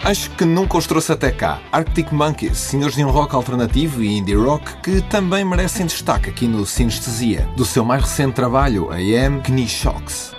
Acho que nunca os trouxe até cá. Arctic Monkeys, senhores de um rock alternativo e indie rock que também merecem destaque aqui no Sinestesia, do seu mais recente trabalho, AM Knee Shocks.